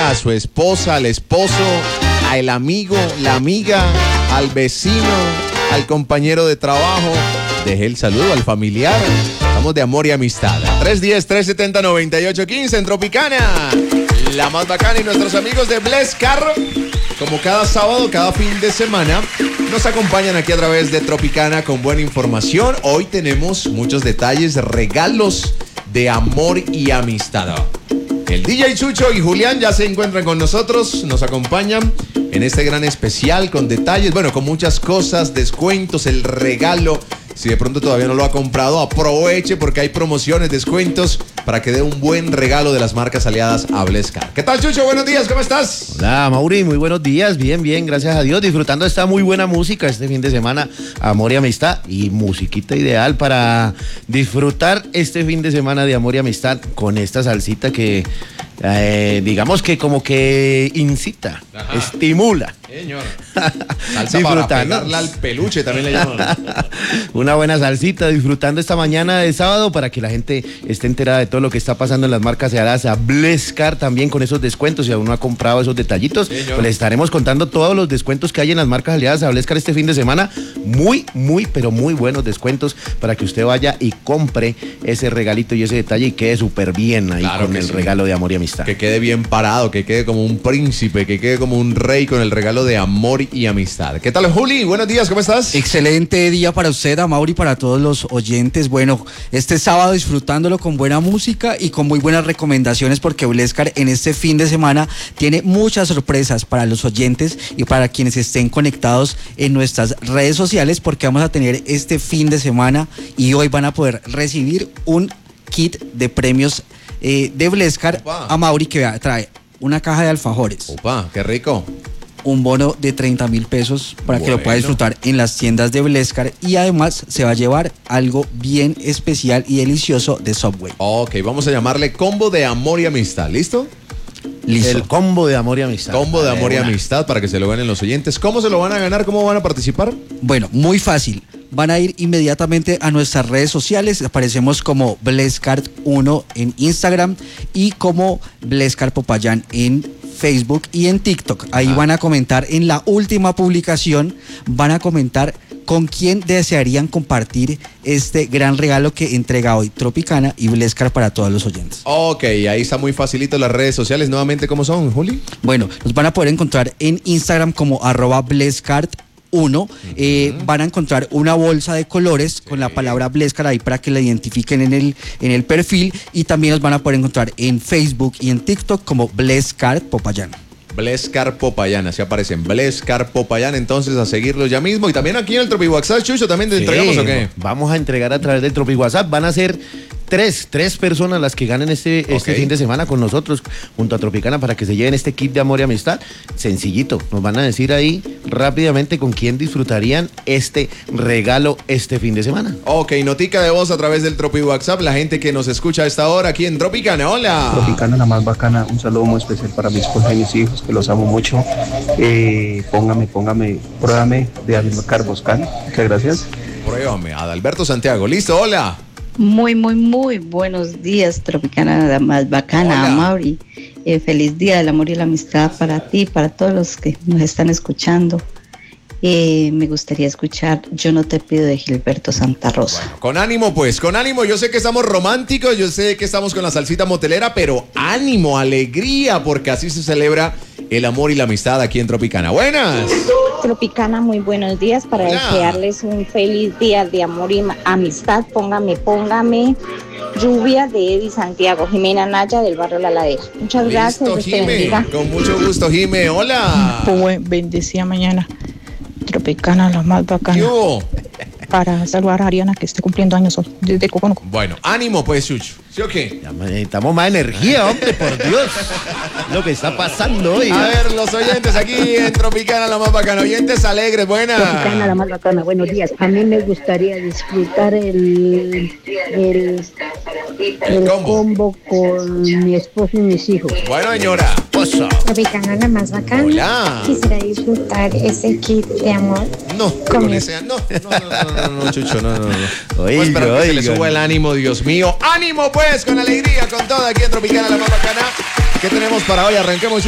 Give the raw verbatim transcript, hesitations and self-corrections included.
a su esposa, al esposo, al amigo, la amiga, al vecino, al compañero de trabajo. Deje el saludo al familiar. Estamos de amor y amistad. tres uno cero, tres siete cero, nueve ocho uno cinco en Tropicana, la más bacana. Y nuestros amigos de Bless Carro, como cada sábado, cada fin de semana, nos acompañan aquí a través de Tropicana con buena información. Hoy tenemos muchos detalles, regalos de amor y amistad. El D J Chucho y Julián ya se encuentran con nosotros, nos acompañan en este gran especial con detalles, bueno, con muchas cosas, descuentos, el regalo. Si de pronto todavía no lo ha comprado, aproveche porque hay promociones, descuentos para que dé un buen regalo de las marcas aliadas a Bless Car. ¿Qué tal, Chucho? Buenos días, ¿cómo estás? Hola, Mauri, muy buenos días. Bien, bien, gracias a Dios. Disfrutando de esta muy buena música este fin de semana, amor y amistad. Y musiquita ideal para disfrutar este fin de semana de amor y amistad con esta salsita que, eh, digamos que como que incita, ajá, estimula. Señor. Salsa para pegarla al peluche, también le llaman. Una buena salsita, disfrutando esta mañana de sábado para que la gente esté enterada de todo lo que está pasando en las marcas aliadas a Bless Car, también con esos descuentos. Si aún no ha comprado esos detallitos, señor, pues les estaremos contando todos los descuentos que hay en las marcas aliadas a Bless Car este fin de semana. Muy, muy, pero muy buenos descuentos para que usted vaya y compre ese regalito y ese detalle y quede súper bien ahí, claro, con el sí, regalo de amor y amistad. Que quede bien parado, que quede como un príncipe, que quede como un rey con el regalo de amor y amistad. ¿Qué tal, Juli? Buenos días, ¿cómo estás? Excelente día para usted, Amaury, para todos los oyentes. Bueno, este sábado disfrutándolo con buena música y con muy buenas recomendaciones, porque Bless Car en este fin de semana tiene muchas sorpresas para los oyentes y para quienes estén conectados en nuestras redes sociales, porque vamos a tener este fin de semana y hoy van a poder recibir un kit de premios eh, de Bless Car, Amaury, que trae una caja de alfajores. Opa, qué rico. Un bono de treinta mil pesos para bueno, que lo pueda disfrutar en las tiendas de Bless Car, y además se va a llevar algo bien especial y delicioso de Subway. Ok, vamos a llamarle combo de amor y amistad, ¿listo? Listo. El combo de amor y amistad. Combo de amor y amistad para que se lo ganen los oyentes. ¿Cómo se lo van a ganar? ¿Cómo van a participar? Bueno, muy fácil. Van a ir inmediatamente a nuestras redes sociales. Aparecemos como Bless Car uno en Instagram y como Bless Car Popayán en Facebook y en TikTok. Ahí ah. van a comentar en la última publicación, van a comentar con quién desearían compartir este gran regalo que entrega hoy Tropicana y Bless Car para todos los oyentes. Ok, ahí está muy facilito las redes sociales. Nuevamente, ¿cómo son, Juli? Bueno, nos van a poder encontrar en Instagram como arroba Bless Car uno. Uh-huh. eh, van a encontrar una bolsa de colores, sí, con la palabra Bless Car ahí para que la identifiquen en el, en el perfil, y también nos van a poder encontrar en Facebook y en TikTok como Bless Car Popayán. Bless Car Popayán, así aparecen, Bless Car Popayán. Entonces a seguirlos ya mismo. Y también aquí en el Tropi WhatsApp, Chucho, ¿también te sí, entregamos o qué? Vamos a entregar a través del Tropi WhatsApp. Van a ser Tres, tres personas las que ganen este, okay, este fin de semana con nosotros, junto a Tropicana, para que se lleven este kit de amor y amistad. Sencillito, nos van a decir ahí rápidamente con quién disfrutarían este regalo este fin de semana. Ok, notica de voz a través del Tropi WhatsApp, la gente que nos escucha a esta hora aquí en Tropicana. Hola. Tropicana, la más bacana. Un saludo muy especial para mi esposa y mis hijos, que los amo mucho. Eh, póngame, póngame, pruébame de Adalberto Boscan. Muchas gracias. Pruébame, Adalberto Santiago. Listo, hola. Muy, muy, muy buenos días, Tropicana, la más bacana, Amaury. Eh, feliz día del amor y la amistad para ti, para todos los que nos están escuchando. Eh, me gustaría escuchar Yo no te pido de Gilberto Santa Rosa. Bueno, con ánimo pues, con ánimo. Yo sé que estamos románticos, yo sé que estamos con la salsita motelera, pero ánimo, alegría, porque así se celebra el amor y la amistad aquí en Tropicana. Buenas. Tropicana, muy buenos días. Para Hola. desearles un feliz día de amor y amistad. Póngame, póngame Lluvia de Eddie Santiago, Jimena Naya del barrio La Ladera. Muchas Listo, gracias. Jime, con mucho gusto, Jime. Hola. Pues bendecida mañana. Tropicana, la más bacana. ¿Qué? Para saludar a Ariana, que esté cumpliendo años hoy, desde Coconuco. Bueno, ánimo pues, Chucho. ¿Sí o qué? Ya necesitamos más energía, hombre, por Dios. Lo que está pasando hoy. A ver, los oyentes aquí en Tropicana, la más bacana. Oyentes alegres, buena. Tropicana, la más bacana. Buenos días. A mí me gustaría disfrutar el, el, el combo. combo con mi esposo y mis hijos. Bueno, señora. Pozo. Tropicana, la más bacana. Hola. Quisiera disfrutar ese kit de amor. No, con ese, no, no, no, no, no, no, Chucho, no, no, no. Oiga, pues para que se le oiga. suba el ánimo, Dios mío. ¡Ánimo, pues! Con alegría, con toda aquí en Tropicana, la más bacana. ¿Qué tenemos para hoy? Arranquemos.